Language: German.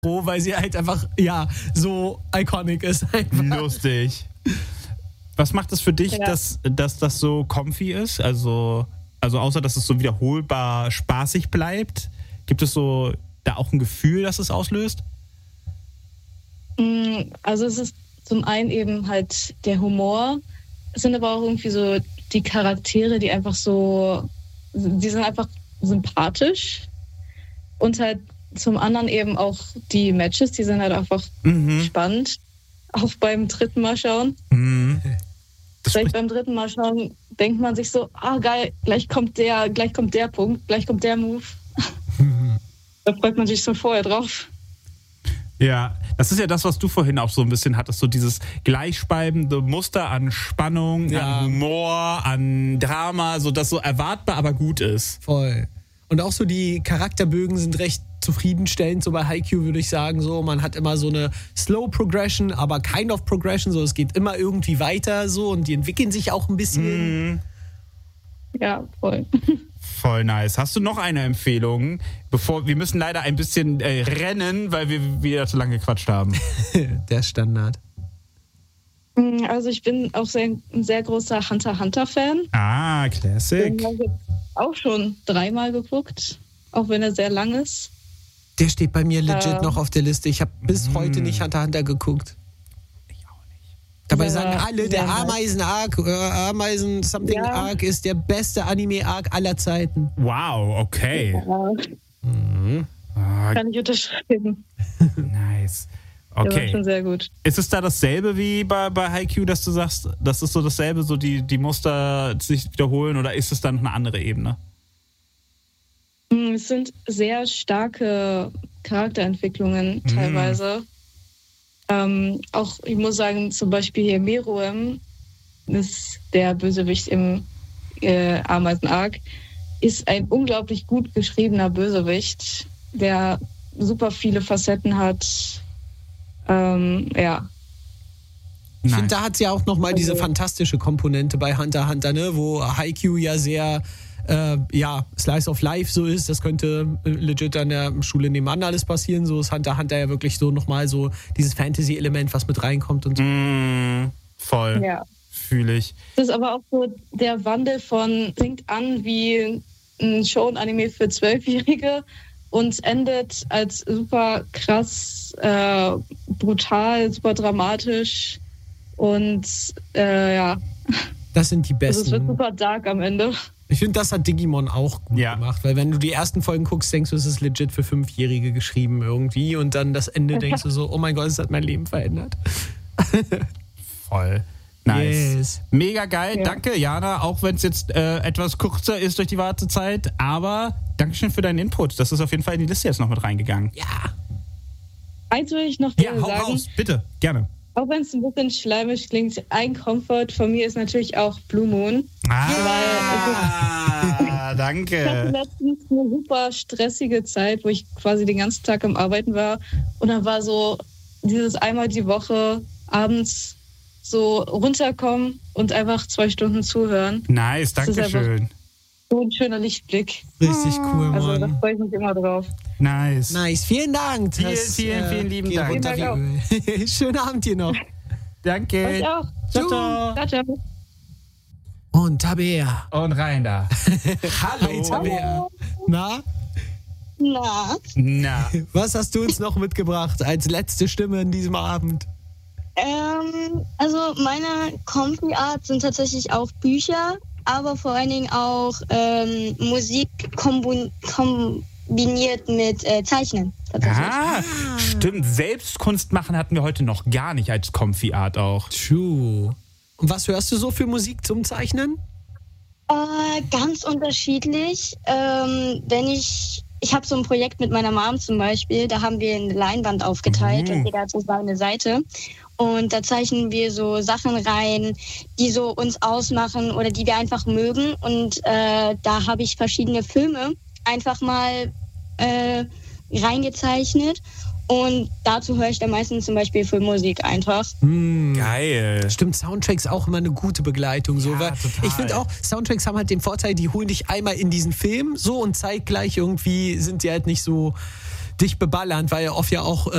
weil sie halt einfach, ja, so iconic ist. Einfach. Lustig. Was macht es für dich, dass das so comfy ist? Also außer, dass es so wiederholbar spaßig bleibt, gibt es so da auch ein Gefühl, das es auslöst? Also es ist zum einen eben halt der Humor, es sind aber auch irgendwie so die Charaktere, die sind einfach sympathisch und halt zum anderen eben auch die Matches, die sind halt einfach spannend, auch beim dritten Mal schauen. Vielleicht beim dritten Mal schauen denkt man sich so, geil, gleich kommt der Punkt, gleich kommt der Move. Da freut man sich schon vorher drauf. Ja, das ist ja das, was du vorhin auch so ein bisschen hattest, so dieses gleichbleibende Muster an Spannung, an Humor, an Drama, so das so erwartbar, aber gut ist. Voll. Und auch so die Charakterbögen sind recht zufriedenstellend, so bei Haikyuu würde ich sagen, so man hat immer so eine Slow Progression, aber kind of Progression, so es geht immer irgendwie weiter so und die entwickeln sich auch ein bisschen. Ja, voll. Voll nice. Hast du noch eine Empfehlung? Wir müssen leider ein bisschen rennen, weil wir wieder zu lange gequatscht haben. Der Standard. Also ich bin auch ein sehr großer Hunter x Hunter Fan. Classic. Den habe ich auch schon 3-mal geguckt, auch wenn er sehr lang ist. Der steht bei mir legit noch auf der Liste. Ich habe bis heute nicht Hunter x Hunter geguckt. Ich auch nicht. Dabei sagen alle, der Ameisen-Arc, Ameisen-Something-Arc ist der beste Anime-Arc aller Zeiten. Wow, okay. Kann ich unterschreiben. Nice. Der war Okay. schon sehr gut. Ist es da dasselbe wie bei Haikyuu, dass du sagst, das ist so dasselbe, so die Muster sich wiederholen, oder ist es dann eine andere Ebene? Es sind sehr starke Charakterentwicklungen teilweise. Auch, ich muss sagen, zum Beispiel hier Meruem ist der Bösewicht im Ameisen-Arc, ist ein unglaublich gut geschriebener Bösewicht, der super viele Facetten hat. Ich finde, da hat es ja auch nochmal diese fantastische Komponente bei Hunter x Hunter, ne? Wo Haikyuu ja sehr Slice of Life so ist. Das könnte legit an der Schule nebenan alles passieren. So ist Hunter x Hunter ja wirklich so nochmal so dieses Fantasy-Element, was mit reinkommt und so. Voll. Ja. Fühle ich. Das ist aber auch so der Wandel fängt an wie ein Shonen-Anime für 12-Jährige und endet als super krass, brutal, super dramatisch und Das sind die also besten. es wird super dark am Ende. Ich finde, das hat Digimon auch gut gemacht, weil wenn du die ersten Folgen guckst, denkst du, es ist legit für 5-Jährige geschrieben irgendwie und dann das Ende denkst du so, oh mein Gott, es hat mein Leben verändert. Voll. Nice. Yes. Mega geil. Danke, Jana, auch wenn es jetzt etwas kürzer ist durch die Wartezeit, aber Dankeschön für deinen Input. Das ist auf jeden Fall in die Liste jetzt noch mit reingegangen. Ja. Eins will ich noch Ja, hau sagen, raus, bitte, gerne. auch wenn es ein bisschen schleimig klingt, ein Comfort von mir ist natürlich auch Blue Moon. Danke. Ich hatte letztens eine super stressige Zeit, wo ich quasi den ganzen Tag am Arbeiten war. Und dann war so dieses einmal die Woche abends so runterkommen und einfach 2 Stunden zuhören. Nice, Das ist Dankeschön. So ein schöner Lichtblick. Richtig cool, Mann. Also da freue ich mich immer drauf. Nice. Nice, vielen Dank. Vielen lieben geht Dank. runter wie Öl. Schönen Abend dir noch. Danke. Euch auch. Ciao, ciao. Ciao, ciao. Und Tabea. Und rein da. Hi, Tabea. Na, Na, was hast du uns noch mitgebracht als letzte Stimme in diesem Abend? Also meine Comfy-Art sind tatsächlich auch Bücher, aber vor allen Dingen auch Musik kombiniert mit Zeichnen. Stimmt. Selbstkunst machen hatten wir heute noch gar nicht als Comfy Art auch. True. Und was hörst du so für Musik zum Zeichnen? Ganz unterschiedlich. Ich habe so ein Projekt mit meiner Mom zum Beispiel, da haben wir eine Leinwand aufgeteilt und jeder hat so seine Seite. Und da zeichnen wir so Sachen rein, die so uns ausmachen oder die wir einfach mögen. Und da habe ich verschiedene Filme einfach mal reingezeichnet. Und dazu höre ich dann meistens zum Beispiel Filmmusik einfach. Geil. Stimmt, Soundtracks auch immer eine gute Begleitung. So, weil total. ich finde auch, Soundtracks haben halt den Vorteil, die holen dich einmal in diesen Film so und zeitgleich irgendwie sind die halt nicht so dicht beballernd, weil ja oft ja auch